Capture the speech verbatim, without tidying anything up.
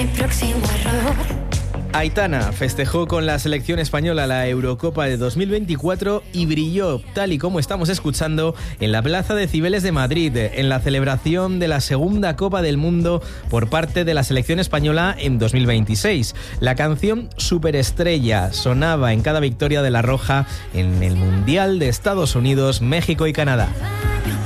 el próximo error. Aitana festejó con la selección española la Eurocopa de dos mil veinticuatro y brilló, tal y como estamos escuchando, en la Plaza de Cibeles de Madrid, en la celebración de la segunda Copa del Mundo por parte de la selección española en dos mil veintiséis. La canción Superestrella sonaba en cada victoria de la Roja en el Mundial de Estados Unidos, México y Canadá.